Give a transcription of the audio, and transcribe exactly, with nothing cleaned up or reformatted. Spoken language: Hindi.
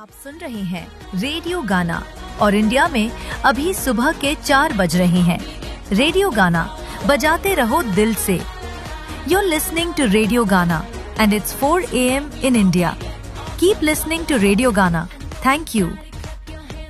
आप सुन रहे हैं रेडियो गाना और इंडिया में अभी सुबह के चार बज रहे हैं। रेडियो गाना बजाते रहो दिल से। You're listening to Radio Gana and it's four a m in India. Keep listening to Radio Gana. Thank you.